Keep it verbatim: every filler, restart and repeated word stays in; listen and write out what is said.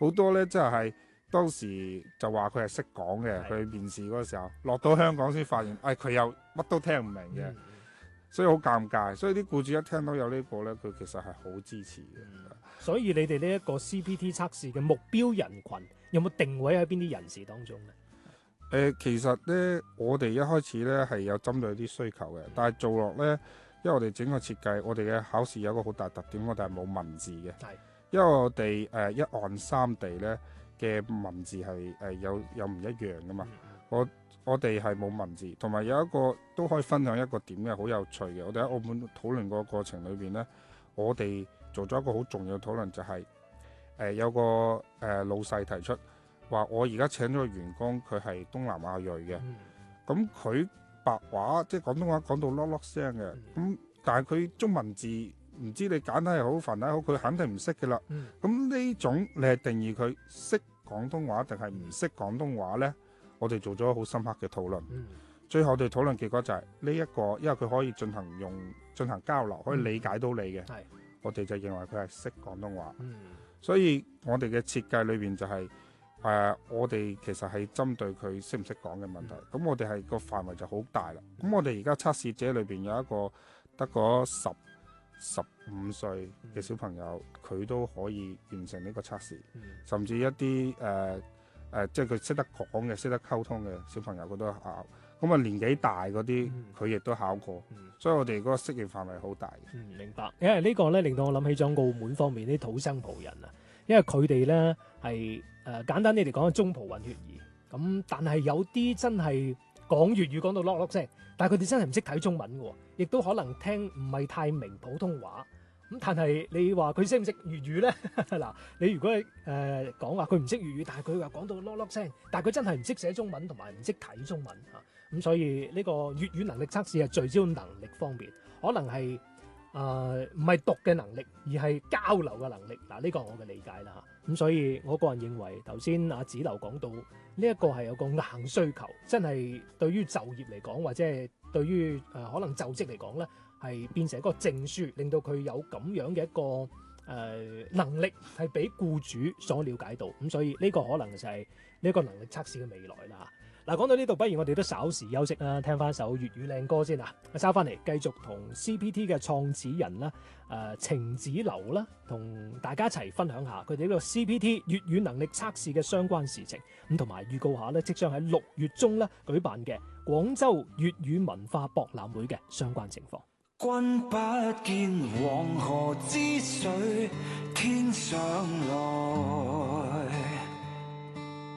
好多咧，即係當時就話佢係識講嘅，佢面試嗰個時候落到香港先發現，誒佢又乜都聽唔明嘅。 嗯所以好尷尬，所以啲僱主一聽到有呢個咧，佢其實係好支持嘅。 嗯所以你哋呢一個 C P T 測試嘅目標人群有冇定位喺邊啲人士當中咧？ 誒、呃，其實咧，我哋一開始咧係有針對啲需求嘅，但係做落咧，因為我哋整個設計，我哋嘅考試有一個好大特點，我哋係冇文字嘅。 係因為我哋誒、呃、一岸三地咧嘅文字係誒、呃、有有唔一樣噶嘛。我我哋係冇文字，同埋有一個都可以分享一個點嘅好有趣嘅。我哋喺澳門討論個過程裏邊咧，我哋做咗一個好重要嘅討論，就係、是、誒、呃、有個誒、呃、老細提出話，我而家請咗個員工，佢係東南亞裔嘅，咁佢、嗯、白話即係廣東話講到囉囉聲嘅，咁、嗯、但係佢中文字唔知你簡體又好繁體好，佢肯定唔識嘅啦。咁呢、嗯、種你係定義佢識廣東話定係唔識廣東話咧？我哋做咗好深刻嘅討論，嗯、最後我哋討論結果就係呢一個，因為佢可以進行用進行交流，可以理解到你嘅，嗯、我哋就認為佢係識廣東話。嗯、所以我哋嘅設計裏邊就係、是、誒、呃，我哋其實係針對佢識唔識講嘅問題。咁、嗯、我哋係個範圍就好大啦。咁、嗯、我哋而家測試者裏邊有一個得嗰十十五歲嘅小朋友，佢、嗯、都可以完成呢個測試，嗯、甚至一啲誒。呃誒、呃，即係佢識得講嘅、識得溝通嘅小朋友，佢都考。咁啊，年紀大嗰啲，佢亦、嗯、都考過。嗯、所以我哋嗰個適應範圍好大嘅。 嗯，明白。因為呢個咧令到我諗起咗澳門方面啲土生葡人啊，因為佢哋咧係誒簡單啲嚟講係中葡混血兒。咁但係有啲真係講粵語講到囉囉聲，但係佢哋真係唔識睇中文嘅，亦都可能聽唔係太明普通話。咁但係你話佢識唔識粵語咧？嗱，你如果誒講話佢唔識粵語，但係佢話講到囉囉聲，但係佢真係唔識寫中文同埋唔識睇中文嚇。咁、啊、所以呢個粵語能力測試係聚焦能力方面，可能係誒唔係讀嘅能力，而係交流嘅能力。嗱、啊，呢、這個我嘅理解啦嚇。咁、啊、所以我個人認為，頭先阿子流講到呢一個係有個硬需求，真係對於就業嚟講，或者係對於誒、呃、可能就職嚟講咧。係變成一個證書，令到佢有咁樣嘅一個誒、呃、能力，係俾僱主所了解到。咁所以呢個可能就係呢個能力測試嘅未來啦。嗱，講到呢度，不如我哋都稍時休息啦，聽翻首粵語靚歌先啊。收翻嚟繼續同 C P T 嘅創始人啦，誒、呃、程子流啦，同大家一齊分享下佢哋呢個 C P T 粵語能力測試嘅相關事情。咁同埋預告下咧，即將喺六月中咧舉辦嘅廣州粵語文化博覽會嘅相關情況。 君不見黃河之水天上來，